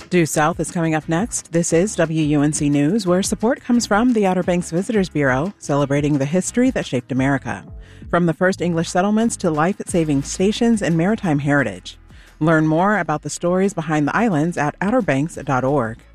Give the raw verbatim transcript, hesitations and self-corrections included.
Due South is coming up next. This is W U N C News, where support comes from the Outer Banks Visitors Bureau, celebrating the history that shaped America. From the first English settlements to life-saving stations and maritime heritage. Learn more about the stories behind the islands at outer banks dot org.